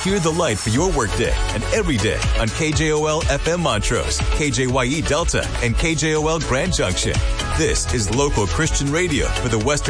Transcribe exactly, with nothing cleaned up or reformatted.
Hear the light for your workday and every day on K J O L F M Montrose, K J Y E Delta, and K J O L Grand Junction. This is local Christian radio for the Western